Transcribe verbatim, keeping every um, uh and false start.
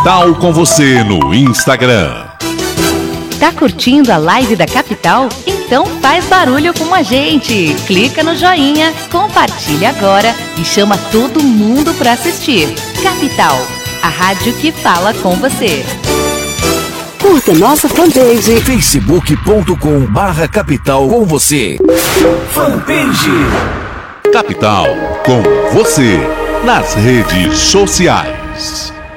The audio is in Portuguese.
Capital com você no Instagram. Tá curtindo a live da Capital? Então faz barulho com a gente. Clica no joinha, compartilha agora e chama todo mundo para assistir. Capital, a rádio que fala com você. Curta nossa fanpage facebook ponto com barra capital com você. Fanpage Capital com você nas redes sociais.